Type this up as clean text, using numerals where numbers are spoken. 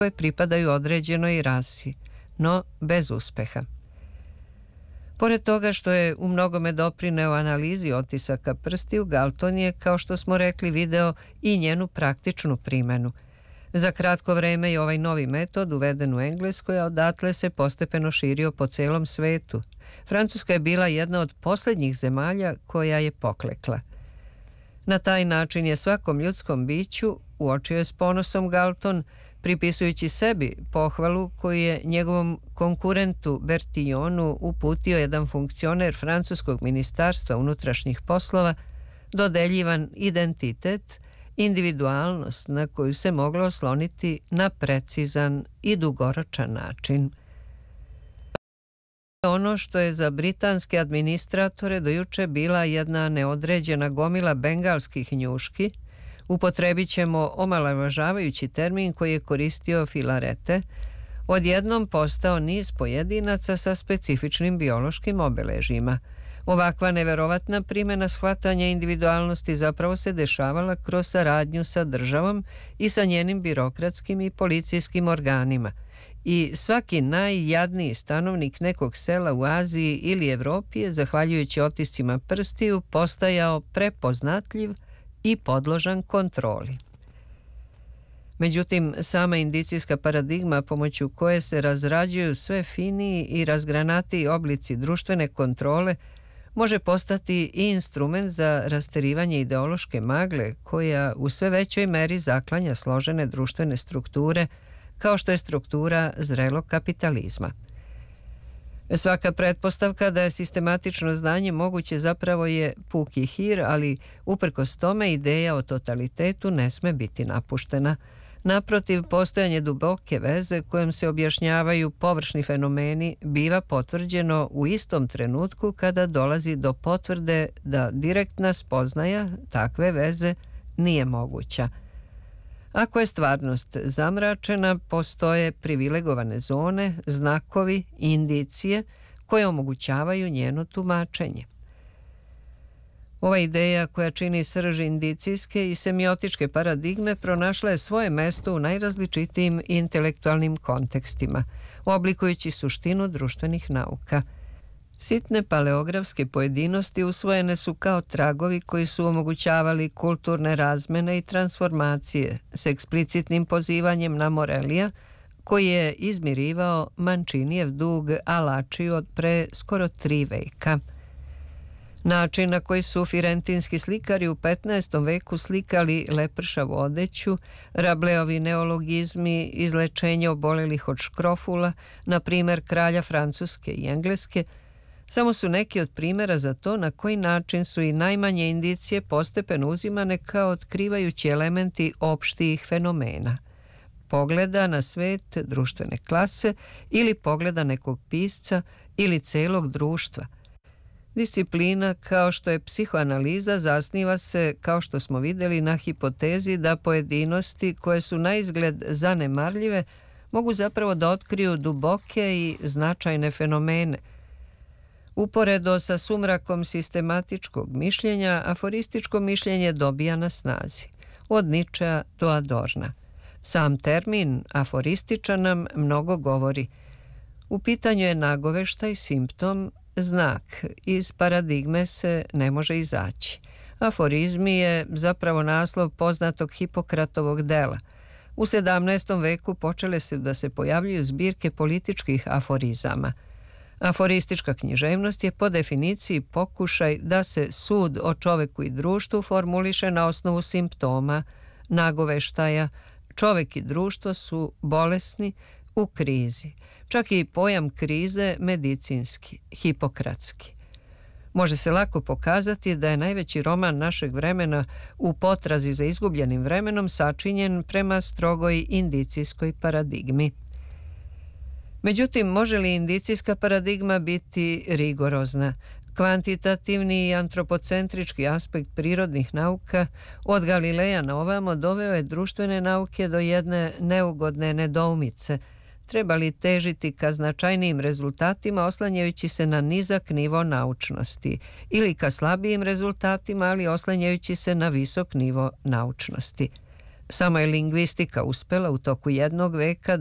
koje pripadaju određenoj rasi, no bez uspeha. Pored toga što je u mnogome doprineo analizi otisaka prstiju, Galton je, kao što smo rekli, video i njenu praktičnu primenu. Za kratko vreme je ovaj novi metod uveden u Engleskoj, a odatle se postepeno širio po celom svetu. Francuska je bila jedna od posljednjih zemalja koja je poklekla. Na taj način je svakom ljudskom biću, uočio je s ponosom Galton, pripisujući sebi pohvalu koju je njegovom konkurentu Bertillonu uputio jedan funkcioner francuskog ministarstva unutrašnjih poslova, dodeljivan identitet, individualnost na koju se moglo osloniti na precizan i dugoročan način. Ono što je za britanske administratore dojuče bila jedna neodređena gomila bengalskih njuški, upotrebit ćemo omalovažavajući termin koji je koristio Filarete, odjednom postao niz pojedinaca sa specifičnim biološkim obeležjima. Ovakva neverovatna primjena shvatanja individualnosti zapravo se dešavala kroz saradnju sa državom i sa njenim birokratskim i policijskim organima. I svaki najjadniji stanovnik nekog sela u Aziji ili Evropi je, zahvaljujući otiscima prstiju, postajao prepoznatljiv i podložan kontroli. Međutim, sama indicijska paradigma pomoću koje se razrađuju sve finiji i razgranatiji oblici društvene kontrole može postati i instrument za rasterivanje ideološke magle koja u sve većoj meri zaklanja složene društvene strukture kao što je struktura zrelog kapitalizma. Svaka pretpostavka da je sistematično znanje moguće zapravo je puki hir, ali uprkos tome ideja o totalitetu ne sme biti napuštena. Naprotiv, postojanje duboke veze kojom se objašnjavaju površni fenomeni biva potvrđeno u istom trenutku kada dolazi do potvrde da direktna spoznaja takve veze nije moguća. Ako je stvarnost zamračena, postoje privilegovane zone, znakovi, indicije koje omogućavaju njeno tumačenje. Ova ideja koja čini srž indicijske i semiotičke paradigme pronašla je svoje mesto u najrazličitijim intelektualnim kontekstima, oblikujući suštinu društvenih nauka. Sitne paleografske pojedinosti usvojene su kao tragovi koji su omogućavali kulturne razmene i transformacije s eksplicitnim pozivanjem na Morelija, koji je izmirivao Mančinijev dug Alačiju od pre skoro 3 veka. Način na koji su firentinski slikari u 15. veku slikali lepršavu odeću, Rableovi neologizmi, izlečenje obolelih od škrofula, na primjer kralja Francuske i Engleske, samo su neki od primjera za to na koji način su i najmanje indicije postepeno uzimane kao otkrivajući elementi opštijih fenomena. Pogleda na svet društvene klase ili pogleda nekog pisca ili celog društva. Disciplina kao što je psihoanaliza zasniva se, kao što smo vidjeli, na hipotezi da pojedinosti koje su naizgled zanemarljive mogu zapravo da otkriju duboke i značajne fenomene. Uporedo sa sumrakom sistematičkog mišljenja, aforističko mišljenje dobija na snazi, od Ničea do Adorna. Sam termin aforističan nam mnogo govori. U pitanju je nagoveštaj, simptom, znak. Iz paradigme se ne može izaći. Aforizmi je zapravo naslov poznatog Hipokratovog dela. U 17. veku počele su da se pojavljuju zbirke političkih aforizama. Aforistička književnost je po definiciji pokušaj da se sud o čoveku i društvu formuliše na osnovu simptoma, nagoveštaja. Čovek i društvo su bolesni, u krizi. Čak i pojam krize medicinski, hipokratski. Može se lako pokazati da je najveći roman našeg vremena U potrazi za izgubljenim vremenom sačinjen prema strogoj indicijskoj paradigmi. Međutim, može li indicijska paradigma biti rigorozna? Kvantitativni i antropocentrički aspekt prirodnih nauka od Galileja na ovamo doveo je društvene nauke do jedne neugodne nedoumice. Treba li težiti ka značajnijim rezultatima oslanjajući se na nizak nivo naučnosti ili ka slabijim rezultatima, ali oslanjajući se na visok nivo naučnosti? Samo je lingvistika uspela u toku jednog veka